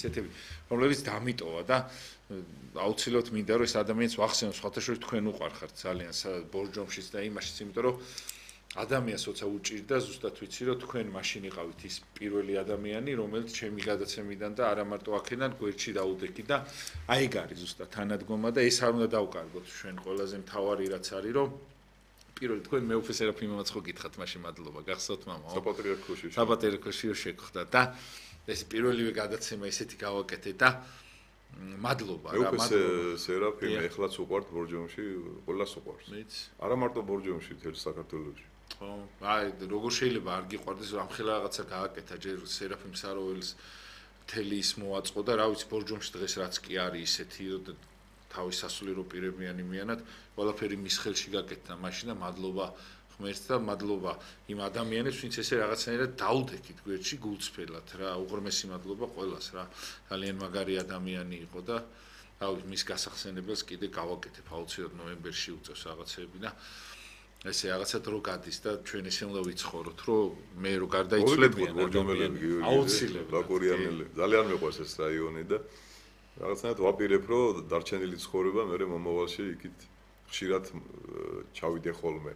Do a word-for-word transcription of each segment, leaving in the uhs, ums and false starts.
ისეთები, რომლებიც დამიტოვა და აუცილებლად მინდა რომ ეს ადამიანს ვახსენოთ, სხვათა შორის თქვენ უყარხართ ძალიან ბორჯომშიც და იმაშიც, იმიტომ რომ ადამიანს როცა უჭირდა, ზუსტად ვიცი რომ თქვენ მაშინ იყავით ის პირველი ადამიანი, რომელიც ჩემი გადაცემიდან და არა მარტო აქედან გვერდში დაუდექი და აი ეგ არის ზუსტად თანადგომა და ეს არ უნდა დავკარგოთ ჩვენ ყველაზე მთავარი რაც არის რომ პირველ თქვენ მეუფე სერაფიმოვაც ხო გითხათ მაშინ მადლობა გახსოვთ მამაო საპატრიარქოში საპატრიარქოში შეგხვდა და ეს პირველივე გადაცემა ისეთი გავაკეთე და მადლობა რა მეუფე სერაფიმ ეხლაც უყვართ ბორჯომში ყველას უყვარს არა მარტო ბორჯომში თელ საქართველოში ხო აი როგორ შეიძლება არ გიყვარდეს რომ ამხელა რაღაცა გააკეთა ჯერ სერაფიმ საროველს მთელი ის მოაწყო და რა ვიცი ბორჯომში დღეს რაც კი არის ისეთი თავის სასულიერო პირებიანი მიანად ყველაფერი მის ხელში გაკეთდა მაშინ და მადლობა ღმერთს და მადლობა იმ ადამიანებს ვინც ესე რაღაცნაირად დაუდექით გვერდში გულწრფელად რა უღრმესი მადლობა ყველას რა ძალიან მაგარი ადამიანი იყო და რა ვიცი მის გასახსენებელს კიდე გავაკეთებ აუცილებლად ნოემბერში უწევს რაღაცები და ესე რაღაცა დრო გადის და ჩვენ ესე უნდა ვიცხოვროთ რომ მე რო გარდაიცვლებიან ბორჯომელები აუცილებლად ბაკურიანელები ძალიან მეყვარს ეს რაიონი და რაღაცნაირად ვაპირებ რომ დარჩენილი ცხოვრება მე მომავალში იქით ხშირად ჩავიდე ხოლმე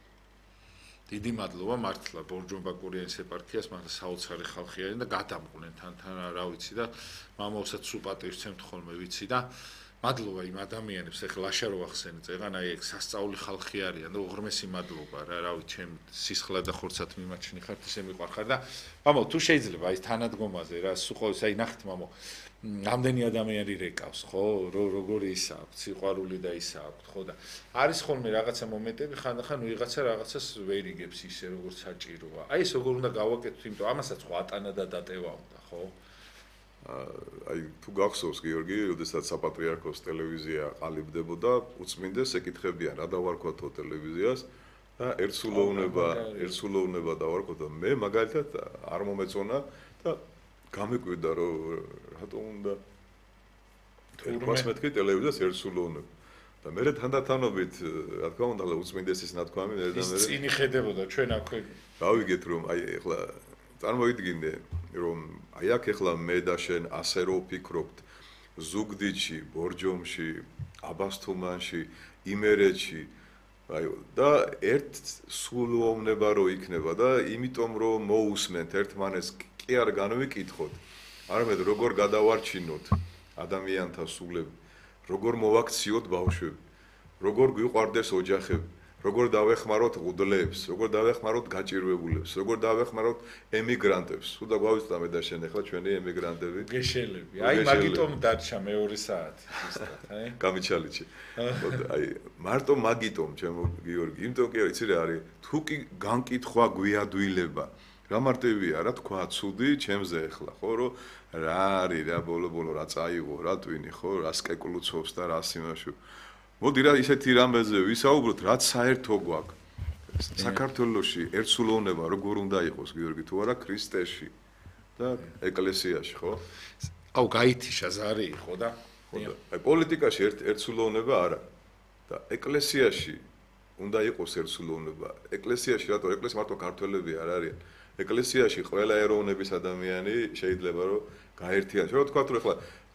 დიდი მადლობა მართლა ბორჯომ-ბაკურიანის ეპარქიას მართლა საოცარი ხალხი არის და გადამყვნენ თან თან რა ვიცი და მამაოსაც სულ პატივს ცემთ ხოლმე ვიცი და მადლობა იმ ადამიანებს ეხლა ლაშა რო ახსენეთ ეგან აი ეგ სასწაული ხალხი არიან და უღრმესი მადლობა რა რა ვიცი ჩემ სისხლად და ხორცად მიმაჩნი ხართ ისე მიყვარხარ და მამო თუ შეიძლება აი თანადგომაზე რა სუყოს აი ნახეთ მამო ამდენი ადამიანი რეკავს ხო როგორი ისა აქვს სიყვარული და ისა აქვს ხო და არის ხოლმე რაღაცა მომენტები ხანდახან ვიღაცა რაღაცას ვერ იგებს ისე როგორც საჭიროა აი ეს როგორ უნდა გავაკეთოთ იმიტომ ამასაც ხო ატანა და დატევა უნდა ხო აი თუ გახსოვს გიორგი, როდესაც საპატრიარქოს ტელევიზია ყალიბდებოდა, უწმინდეს ეკითხებიან, რა დავარქვათო ტელევიზიას და ერთსულოვნება, ერთსულოვნება დავარქვათ და მე მაგალითად არ მომეწონა და გამეკვირდა რომ რატომ უნდა თქვას მეთქი ტელევიზიას ერთსულოვნება და მე თანდათანობით რა თქმა უნდა უწმინდესის ნათქვამი მე და მე ის წინი ხედებოდა ჩვენ აქვე გავიგეთ რომ აი ეხლა წარმოიდგინე რომ აი აქ ეხლა მე და შენ ასე რო ვფიქრობთ ზუგდიდში, ბორჯომში, აბასთუმანში, იმერეთში აი და ერთ სულოვნება რო იქნება და იმიტომ რომ მოусმენთ ერთმანეთს კი არ განვიკითხოთ არამედ როგორ გადავარჩინოთ ადამიანთა სულები როგორ მოვაქციოთ ბავშვები როგორ გვიყვარდეს ოჯახები როგორ დავეხმაროთ ღუდლებს, როგორ დავეხმაროთ გაჭირვებულებს, როგორ დავეხმაროთ ემიგრანტებს. თუ და გვავიწდა მე და შენ ახლა ჩვენი ემიგრანტები. გეშელები. აი მაგიტომ დარჩა მეორე საათი, ზუსტად, აი. გამიჩალიჩი. აი მარტო მაგიტომ, ჩემო გიორგი, იმიტომ კი არის, იცი რა არის, თუ კი განკითხვა გვიადვილება. რა მარტივია, რა თქვა, ცუდი ჩემზე ახლა, ხო, რომ რა არის, რა ბოლო-ბოლო რა წაიღო, რა ტვინი, ხო, რა სკეკულუცობს და რა სიმაშო. მოდი რა ისეთი რამეზე ვისაუბროთ, რაც საერთო გვაქვს. საქართველოში ერთსულოვნება როგორ უნდა იყოს, გიორგი, თუ არა ქრისტეში და ეკლესიაში, ხო? აუ, გაითიშა ზარი იყო და ხო და აი პოლიტიკაში ერთ ერთსულოვნება არა. და ეკლესიაში უნდა იყოს ერთსულოვნება. ეკლესიაში რატო ეკლესია მარტო ქართველები არ არიან. ეკლესიაში ყველა ეროვნების ადამიანი შეიძლება რომ გაერთიანოს. რა თქვა თუ ახლა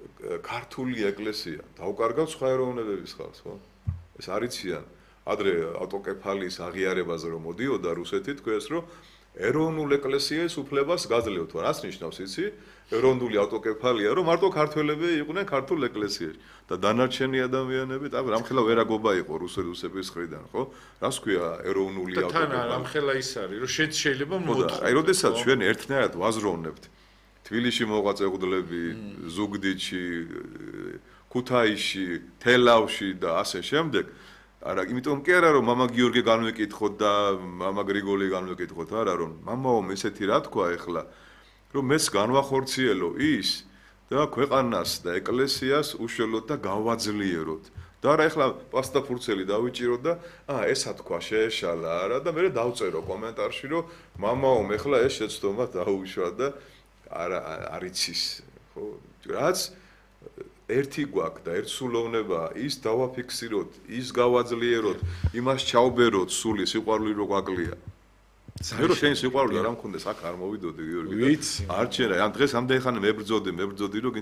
ქართული ეკლესია დაუკარგავს სხვა ეროვნებების ხალხს, ხო? ეს არიციან. ადრე ავტოკეფალიის აღიარებაზე რომ მოდიოდა რუსეთი თქვენს რომ ეროვნულ ეკლესიას უფლებას გაძლევთ. რას ნიშნავს იცი? ეროვნული ავტოკეფალია რომ მარტო ქართველები იყვნენ ქართულ ეკლესიაში და დანარჩენი ადამიანები და რამხელა ვერაგობა იყო რუსების მხრიდან, ხო? რას ქვია ეროვნული ავტოკეფალია? თან რამხელა ის არის რომ შეიძლება მოთხო. აი როდესაც ჩვენ ერთნაირად ვაზროვნებთ თბილისში მოღვაწე ღუდლები, ზუგდიდში, ქუთაისში, თელავში და ასე შემდეგ. არა, იმიტომ კი არა რომ მამა გიორგი განვეკითხოთ და მამა გრიგოლი განვეკითხოთ, არა რომ მამაო ესეთი რა თქვა ახლა, რომ მეც განვახორციელო ის და ქვეყანას და ეკლესიას უშუალოდ და გავაძლიეროთ. და არა ახლა პასტაფურცელი დავიჭირო და აა ესა თქვა შეეშალა არა და მე დავწერო კომენტარში რომ მამაო ახლა ეს შეცდომა დაუშვა და არა არიცის ხო რაც ერთი გვაქვს და ერთსულოვნება ის დავაფიქსიროთ ის გავაძლიეროთ იმას ჩავბეროთ სული სიყვარული რო გვაკლია მე რო შენ სიყვარული არ მქონდეს აქ არ მოვიდოდი გიორგი ვიცი არ ჩერა ამ დღეს ამდენ ხანი მებრძოდი მებრძოდი რომ